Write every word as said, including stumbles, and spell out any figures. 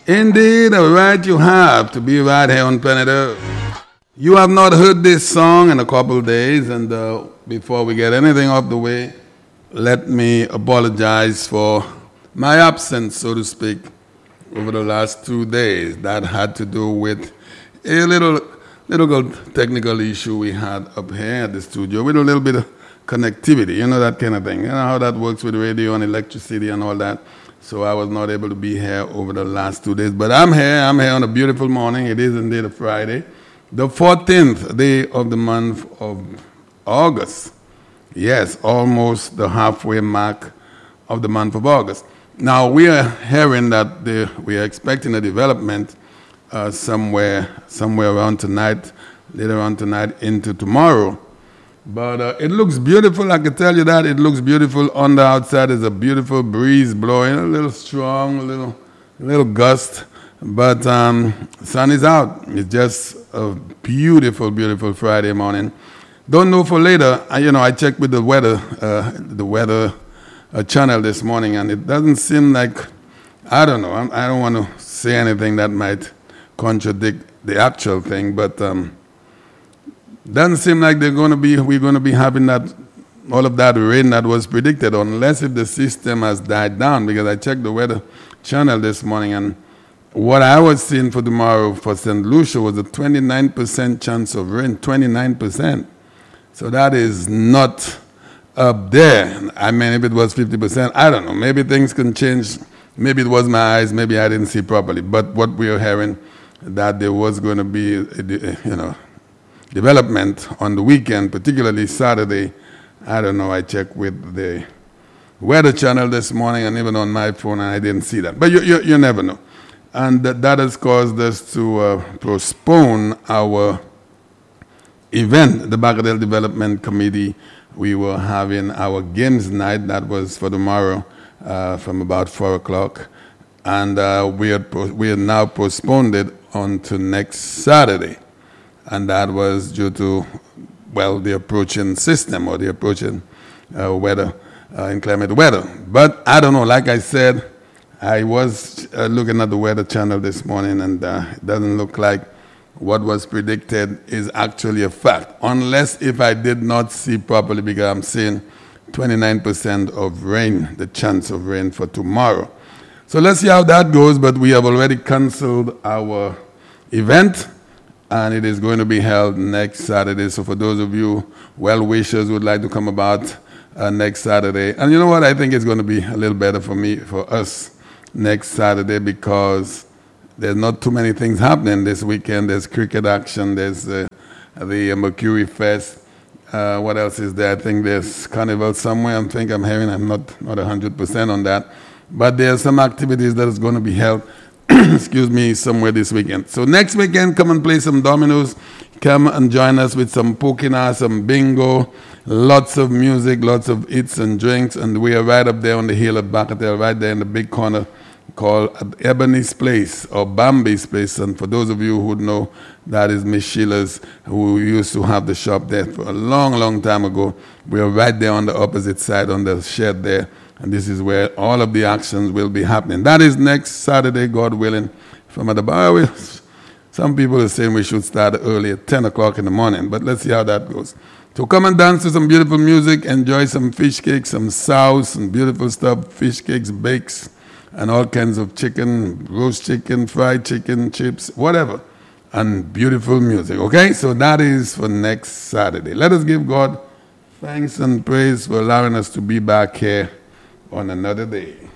Indeed, a right you have to be right here on planet Earth. You have not heard this song in a couple of days, and uh, before we get anything off the way, let me apologize for my absence, so to speak, over the last two days. That had to do with a little, little technical issue we had up here at the studio with a little bit of connectivity, you know, that kind of thing. You know how that works with radio and electricity and all that. So I was not able to be here over the last two days. But I'm here. I'm here on a beautiful morning. It is indeed a Friday, the fourteenth day of the month of August. Yes, almost the halfway mark of the month of August. Now, we are hearing that the, we are expecting a development uh, somewhere, somewhere around tonight, later on tonight into tomorrow. But uh, it looks beautiful, I can tell you that. It looks beautiful. On the outside is a beautiful breeze blowing, a little strong, a little, a little gust. But um, sun is out. It's just a beautiful, beautiful Friday morning. Don't know for later. I, you know, I checked with the weather, uh, the weather uh, channel this morning, and it doesn't seem like, I don't know, I, I don't want to say anything that might contradict the actual thing, but um, doesn't seem like they're going to be, we're going to be having that, all of that rain that was predicted, unless if the system has died down, because I checked the weather channel this morning, and what I was seeing for tomorrow for Saint Lucia was a twenty-nine percent chance of rain, twenty-nine percent. So that is not up there. I mean, if it was fifty percent, I don't know. Maybe things can change. Maybe it was my eyes. Maybe I didn't see properly. But what we are hearing, that there was going to be, you know, development on the weekend, particularly Saturday. I don't know. I checked with the weather channel this morning and even on my phone, and I didn't see that. But you, you, you never know. And that, that has caused us to uh, postpone our event, the Bagadel Development Committee. We were having our games night. That was for tomorrow uh, from about four o'clock. And uh, we, had po- we had now postponed it on to next Saturday. And that was due to, well, the approaching system or the approaching uh, weather, uh, inclement weather. But I don't know, like I said, I was uh, looking at the weather channel this morning, and uh, it doesn't look like what was predicted is actually a fact, unless if I did not see properly, because I'm seeing twenty-nine percent of rain, the chance of rain for tomorrow. So let's see how that goes, but we have already canceled our event, and it is going to be held next Saturday. So for those of you well-wishers who would like to come about uh, next Saturday, and you know what, I think it's going to be a little better for me, for us, next Saturday, because there's not too many things happening this weekend. There's cricket action, there's uh, the Mercury Fest. Uh, what else is there? I think there's Carnival somewhere. I think I'm hearing, I'm not, not one hundred percent on that. But there's some activities that is going to be held, excuse me, somewhere this weekend. So next weekend, come and play some dominoes. Come and join us with some pokina, some bingo, lots of music, lots of eats and drinks. And we are right up there on the hill of Bacatel, right there in the big corner, called Ebony's Place or Bambi's Place. And for those of you who know, that is Miss Sheila's, who used to have the shop there for a long, long time ago. We are right there on the opposite side on the shed there. And this is where all of the actions will be happening. That is next Saturday, God willing, from the bar. Some people are saying we should start early at ten o'clock in the morning, but let's see how that goes. So come and dance to some beautiful music, enjoy some fish cakes, some sauce, and beautiful stuff, fish cakes, bakes, and all kinds of chicken, roast chicken, fried chicken, chips, whatever, and beautiful music, okay? So that is for next Saturday. Let us give God thanks and praise for allowing us to be back here on another day.